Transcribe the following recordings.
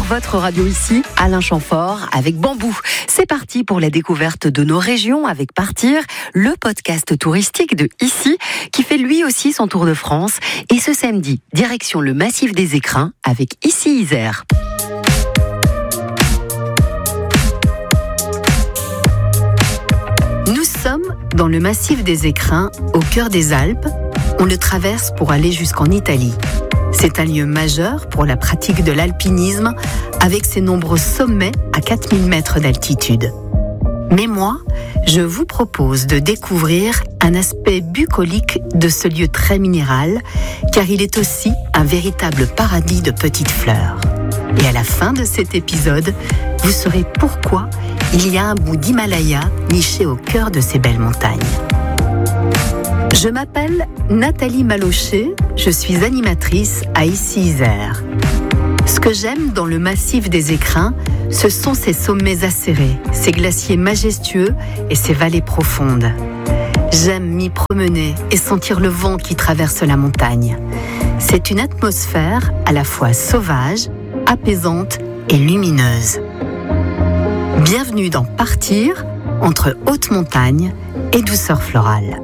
votre radio ici, Alain Chamfort avec Bambou. C'est parti pour la découverte de nos régions avec Partir, le podcast touristique de Ici, qui fait lui aussi son tour de France. Et ce samedi, direction le massif des Écrins avec Ici Isère. Nous sommes dans le massif des Écrins, au cœur des Alpes. On le traverse pour aller jusqu'en Italie. C'est un lieu majeur pour la pratique de l'alpinisme, avec ses nombreux sommets à 4000 mètres d'altitude. Mais moi, je vous propose de découvrir un aspect bucolique de ce lieu très minéral, car il est aussi un véritable paradis de petites fleurs. Et à la fin de cet épisode, vous saurez pourquoi il y a un bout d'Himalaya niché au cœur de ces belles montagnes. Je m'appelle Nathalie Malochet, je suis animatrice à Ici Isère. Ce que j'aime dans le massif des Écrins, ce sont ses sommets acérés, ses glaciers majestueux et ses vallées profondes. J'aime m'y promener et sentir le vent qui traverse la montagne. C'est une atmosphère à la fois sauvage, apaisante et lumineuse. Bienvenue dans Partir, entre haute montagne et douceur florale.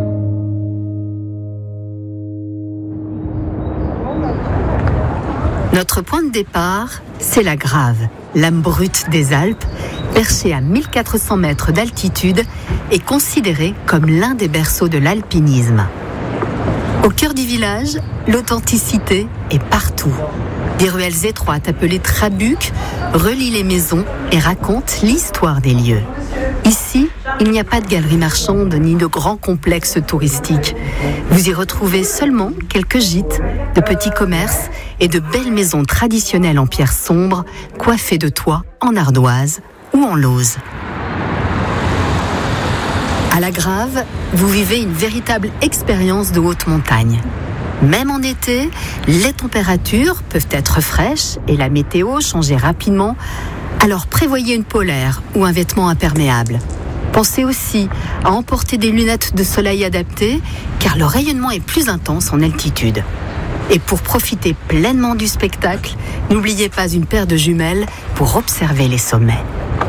Notre point de départ, c'est la Grave, l'âme brute des Alpes, perchée à 1400 mètres d'altitude et considérée comme l'un des berceaux de l'alpinisme. Au cœur du village, l'authenticité est partout. Des ruelles étroites appelées trabucs relient les maisons et racontent l'histoire des lieux. Ici, il n'y a pas de galeries marchandes ni de grands complexes touristiques. Vous y retrouvez seulement quelques gîtes, de petits commerces et de belles maisons traditionnelles en pierre sombre, coiffées de toits en ardoise ou en lauze. À la Grave, vous vivez une véritable expérience de haute montagne. Même en été, les températures peuvent être fraîches et la météo changer rapidement, alors prévoyez une polaire ou un vêtement imperméable. Pensez aussi à emporter des lunettes de soleil adaptées, car le rayonnement est plus intense en altitude. Et pour profiter pleinement du spectacle, n'oubliez pas une paire de jumelles pour observer les sommets.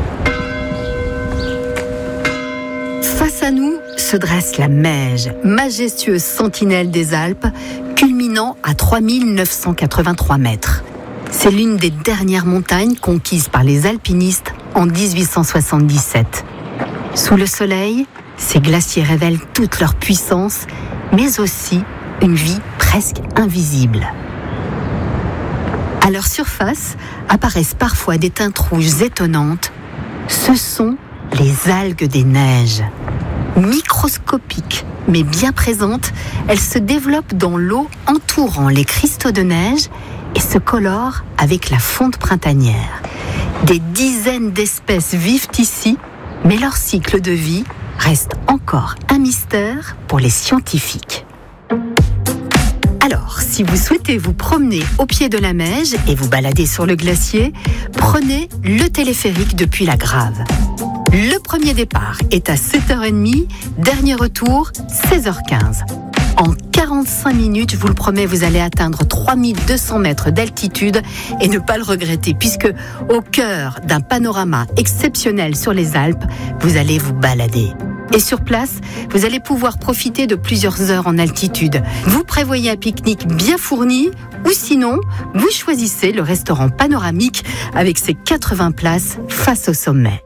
Face à nous se dresse la Meije, majestueuse sentinelle des Alpes, culminant à 3983 mètres. C'est l'une des dernières montagnes conquises par les alpinistes en 1877. Sous le soleil, ces glaciers révèlent toute leur puissance, mais aussi une vie presque invisible. À leur surface apparaissent parfois des teintes rouges étonnantes. Ce sont les algues des neiges. Microscopiques, mais bien présentes, elles se développent dans l'eau entourant les cristaux de neige et se colorent avec la fonte printanière. Des dizaines d'espèces vivent ici, mais leur cycle de vie reste encore un mystère pour les scientifiques. Alors, si vous souhaitez vous promener au pied de la Meije et vous balader sur le glacier, prenez le téléphérique depuis la Grave. Le premier départ est à 7h30, dernier retour 16h15. En 45 minutes, je vous le promets, vous allez atteindre 3200 mètres d'altitude et ne pas le regretter, puisque au cœur d'un panorama exceptionnel sur les Alpes, vous allez vous balader. Et sur place, vous allez pouvoir profiter de plusieurs heures en altitude. Vous prévoyez un pique-nique bien fourni, ou sinon, vous choisissez le restaurant panoramique avec ses 80 places face au sommet.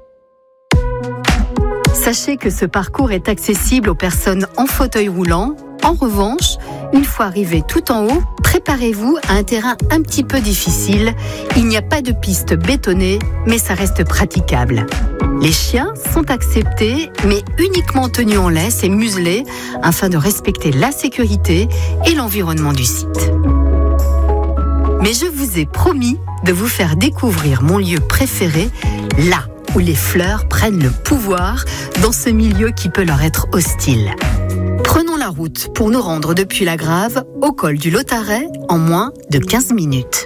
Sachez que ce parcours est accessible aux personnes en fauteuil roulant. En revanche, une fois arrivé tout en haut, préparez-vous à un terrain un petit peu difficile. Il n'y a pas de piste bétonnée, mais ça reste praticable. Les chiens sont acceptés, mais uniquement tenus en laisse et muselés afin de respecter la sécurité et l'environnement du site. Mais je vous ai promis de vous faire découvrir mon lieu préféré, là où les fleurs prennent le pouvoir dans ce milieu qui peut leur être hostile. Prenons la route pour nous rendre depuis la Grave au col du Lautaret en moins de 15 minutes.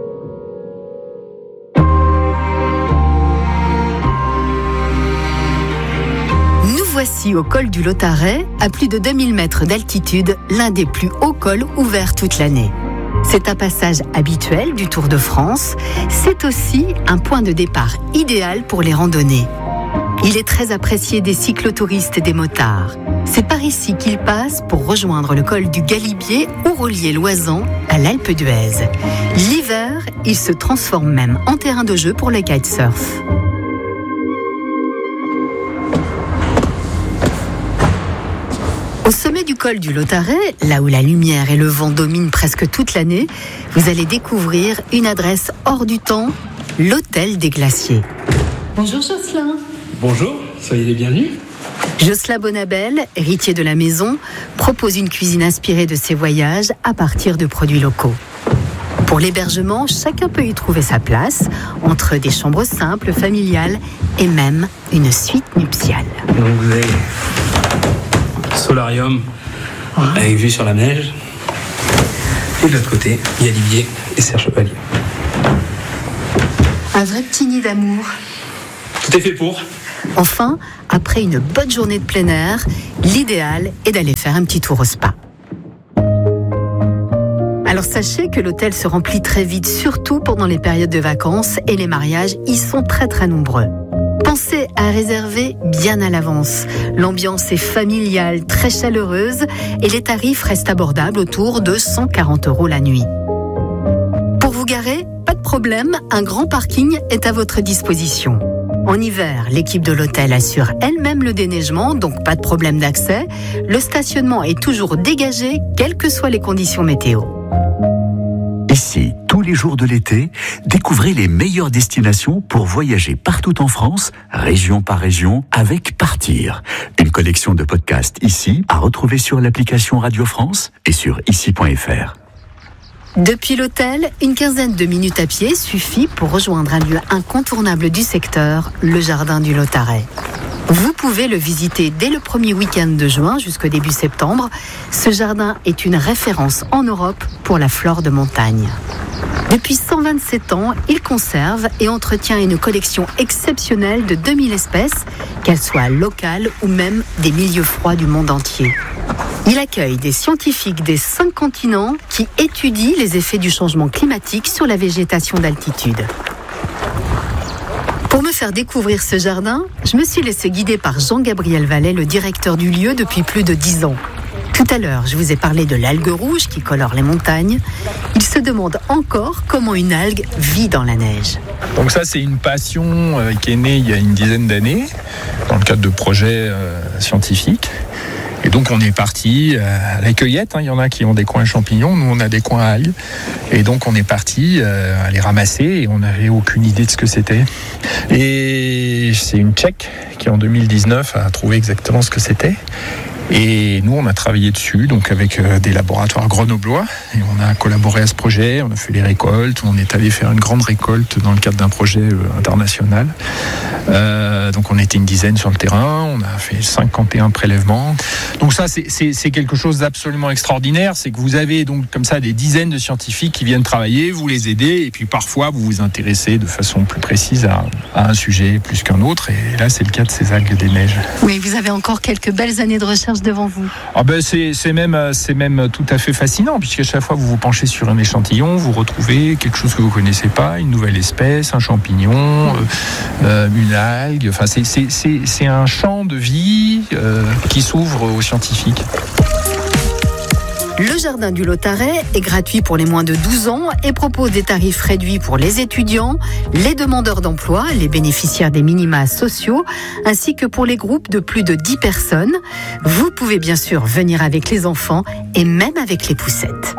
Nous voici au col du Lautaret, à plus de 2000 mètres d'altitude, l'un des plus hauts cols ouverts toute l'année. C'est un passage habituel du Tour de France. C'est aussi un point de départ idéal pour les randonnées. Il est très apprécié des cyclotouristes et des motards. C'est par ici qu'ils passent pour rejoindre le col du Galibier ou relier Loisan à l'Alpe d'Huez. L'hiver, il se transforme même en terrain de jeu pour le kitesurf. Au sommet du col du Lautaret, là où la lumière et le vent dominent presque toute l'année, vous allez découvrir une adresse hors du temps, l'Hôtel des Glaciers. Bonjour Jocelyn. Bonjour, soyez les bienvenus. Jocelyn Bonabel, héritier de la maison, propose une cuisine inspirée de ses voyages à partir de produits locaux. Pour l'hébergement, chacun peut y trouver sa place, entre des chambres simples, familiales et même une suite nuptiale. Donc vous avez solarium avec vue sur la neige. Et de l'autre côté, il y a Olivier et Serre Chevalier. Un vrai petit nid d'amour. Tout est fait pour. Enfin, après une bonne journée de plein air, l'idéal est d'aller faire un petit tour au spa. Alors sachez que l'hôtel se remplit très vite, surtout pendant les périodes de vacances, et les mariages y sont très très nombreux. Pensez à réserver bien à l'avance. L'ambiance est familiale, très chaleureuse, et les tarifs restent abordables autour de 140 € la nuit. Pour vous garer, pas de problème, un grand parking est à votre disposition. En hiver, l'équipe de l'hôtel assure elle-même le déneigement, donc pas de problème d'accès. Le stationnement est toujours dégagé, quelles que soient les conditions météo. Ici, tous les jours de l'été, découvrez les meilleures destinations pour voyager partout en France, région par région, avec Partir. Une collection de podcasts ici, à retrouver sur l'application Radio France et sur ici.fr. Depuis l'hôtel, une quinzaine de minutes à pied suffit pour rejoindre un lieu incontournable du secteur, le jardin du Lautaret. Vous pouvez le visiter dès le premier week-end de juin jusqu'au début septembre. Ce jardin est une référence en Europe pour la flore de montagne. Depuis 127 ans, il conserve et entretient une collection exceptionnelle de 2000 espèces, qu'elles soient locales ou même des milieux froids du monde entier. Il accueille des scientifiques des 5 continents qui étudient les effets du changement climatique sur la végétation d'altitude. Pour me faire découvrir ce jardin, je me suis laissé guider par Jean-Gabriel Vallet, le directeur du lieu depuis plus de 10 ans. Tout à l'heure, je vous ai parlé de l'algue rouge qui colore les montagnes. Il se demande encore comment une algue vit dans la neige. Donc ça, c'est une passion qui est née il y a une dizaine d'années, dans le cadre de projets scientifiques. Et donc on est parti à la cueillette, il y en a qui ont des coins champignons, nous on a des coins algues. Et donc on est parti à les ramasser et on n'avait aucune idée de ce que c'était. Et c'est une Tchèque qui en 2019 a trouvé exactement ce que c'était. Et nous, on a travaillé dessus, donc avec des laboratoires grenoblois, et on a collaboré à ce projet, on a fait les récoltes, on est allé faire une grande récolte dans le cadre d'un projet international. Donc on était une dizaine sur le terrain, on a fait 51 prélèvements. Donc ça, c'est quelque chose d'absolument extraordinaire, c'est que vous avez donc comme ça des dizaines de scientifiques qui viennent travailler, vous les aidez, et puis parfois vous vous intéressez de façon plus précise à un sujet plus qu'un autre, et là c'est le cas de ces algues des neiges. Oui, vous avez encore quelques belles années de recherche devant vous. Ah ben c'est même tout à fait fascinant, puisqu'à chaque fois vous vous penchez sur un échantillon, vous retrouvez quelque chose que vous connaissez pas, une nouvelle espèce, un champignon, une algue. Enfin c'est un champ de vie qui s'ouvre aux scientifiques. Le jardin du Lautaret est gratuit pour les moins de 12 ans et propose des tarifs réduits pour les étudiants, les demandeurs d'emploi, les bénéficiaires des minima sociaux, ainsi que pour les groupes de plus de 10 personnes. Vous pouvez bien sûr venir avec les enfants et même avec les poussettes.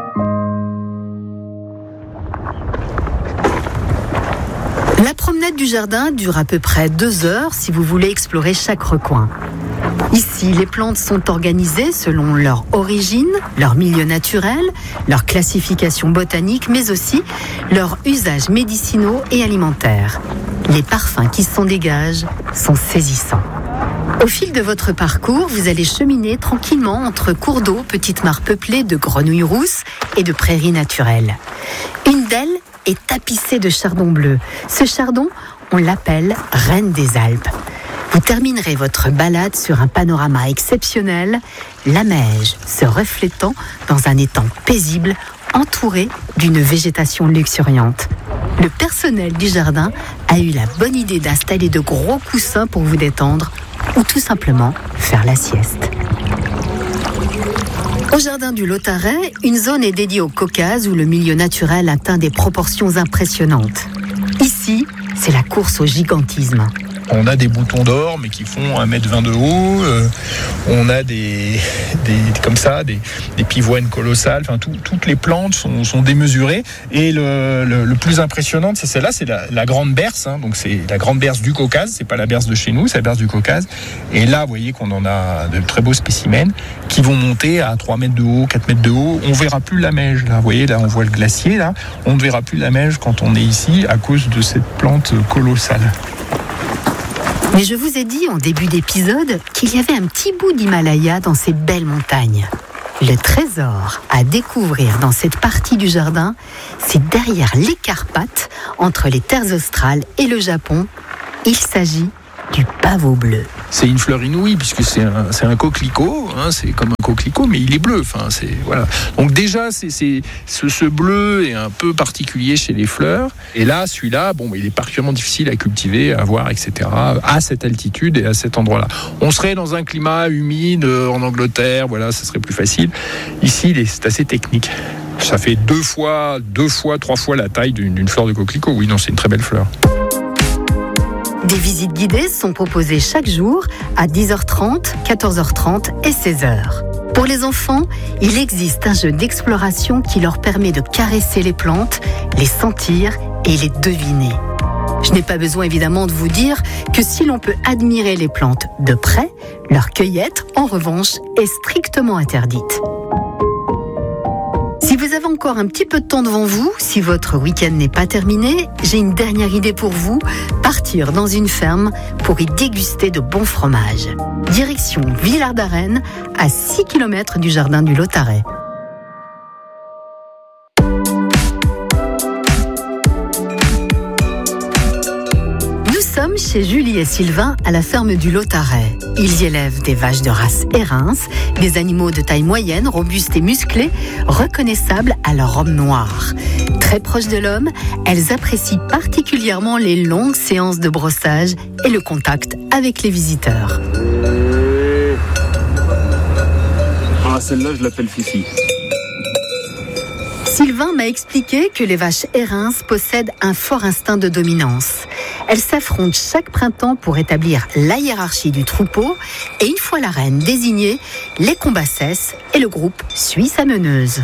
La promenade du jardin dure à peu près 2 heures si vous voulez explorer chaque recoin. Ici, les plantes sont organisées selon leur origine, leur milieu naturel, leur classification botanique, mais aussi leurs usages médicinaux et alimentaires. Les parfums qui s'en dégagent sont saisissants. Au fil de votre parcours, vous allez cheminer tranquillement entre cours d'eau, petites mares peuplées de grenouilles rousses et de prairies naturelles. Une d'elles est tapissée de chardon bleu. Ce chardon, on l'appelle Reine des Alpes. Vous terminerez votre balade sur un panorama exceptionnel, la Meije se reflétant dans un étang paisible entourés d'une végétation luxuriante. Le personnel du jardin a eu la bonne idée d'installer de gros coussins pour vous détendre ou tout simplement faire la sieste. Au jardin du Lautaret, une zone est dédiée au Caucase où le milieu naturel atteint des proportions impressionnantes. Ici, c'est la course au gigantisme. On a des boutons d'or, mais qui font 1,20 m de haut. On a des pivoines colossales. Enfin, toutes les plantes sont démesurées. Et le plus impressionnant, c'est celle-là, c'est la grande berce. Donc c'est la grande berce du Caucase. C'est pas la berce de chez nous, c'est la berce du Caucase. Et là, vous voyez qu'on en a de très beaux spécimens qui vont monter à 3 mètres de haut, 4 mètres de haut. On verra plus la Meije. Là, vous voyez, là, on voit le glacier. Là, on ne verra plus la Meije quand on est ici à cause de cette plante colossale. Mais je vous ai dit en début d'épisode qu'il y avait un petit bout d'Himalaya dans ces belles montagnes. Le trésor à découvrir dans cette partie du jardin, c'est derrière les Carpates, entre les terres australes et le Japon. Il s'agit du pavot bleu. C'est une fleur inouïe puisque c'est un coquelicot, c'est comme un coquelicot, mais il est bleu. Voilà. Donc déjà, ce bleu est un peu particulier chez les fleurs. Et là, celui-là, il est particulièrement difficile à cultiver, à voir, etc. à cette altitude et à cet endroit-là. On serait dans un climat humide en Angleterre, voilà, ça serait plus facile. Ici, c'est assez technique. Ça fait 2 fois, 3 fois la taille d'une fleur de coquelicot. Oui, non, c'est une très belle fleur. Des visites guidées sont proposées chaque jour à 10h30, 14h30 et 16h. Pour les enfants, il existe un jeu d'exploration qui leur permet de caresser les plantes, les sentir et les deviner. Je n'ai pas besoin évidemment de vous dire que si l'on peut admirer les plantes de près, leur cueillette, en revanche, est strictement interdite. Si vous avez encore un petit peu de temps devant vous, si votre week-end n'est pas terminé, j'ai une dernière idée pour vous, partir dans une ferme pour y déguster de bons fromages. Direction Villard-d'Arène, à 6 km du jardin du Lautaret. Nous sommes chez Julie et Sylvain à la ferme du Lautaret. Ils y élèvent des vaches de race Érins, des animaux de taille moyenne, robustes et musclés, reconnaissables à leur robe noire. Très proches de l'homme, elles apprécient particulièrement les longues séances de brossage et le contact avec les visiteurs. Celle-là, je l'appelle Fifi. Sylvain m'a expliqué que les vaches Érins possèdent un fort instinct de dominance. Elles s'affrontent chaque printemps pour établir la hiérarchie du troupeau et une fois la reine désignée, les combats cessent et le groupe suit sa meneuse.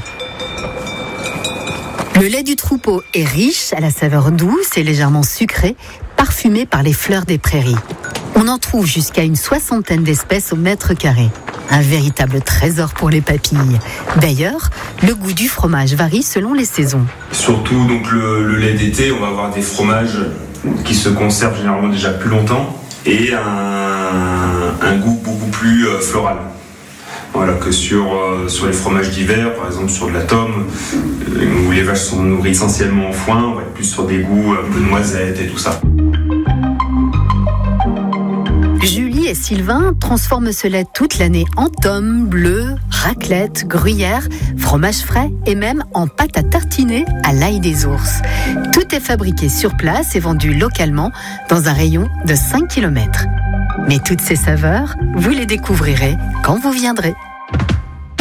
Le lait du troupeau est riche, à la saveur douce et légèrement sucrée, parfumé par les fleurs des prairies. On en trouve jusqu'à une 60aine d'espèces au mètre carré. Un véritable trésor pour les papilles. D'ailleurs, le goût du fromage varie selon les saisons. Surtout donc le lait d'été, on va avoir des fromages qui se conservent généralement déjà plus longtemps et un goût beaucoup plus floral. Voilà, que sur les fromages d'hiver, par exemple sur de la tome, où les vaches sont nourries essentiellement en foin, on va être plus sur des goûts un peu de noisettes et tout ça. Julie et Sylvain transforment ce lait toute l'année en tome, bleu, raclette, gruyère, fromage frais et même en pâte à tartiner à l'ail des ours. Tout est fabriqué sur place et vendu localement dans un rayon de 5 km. Mais toutes ces saveurs, vous les découvrirez quand vous viendrez.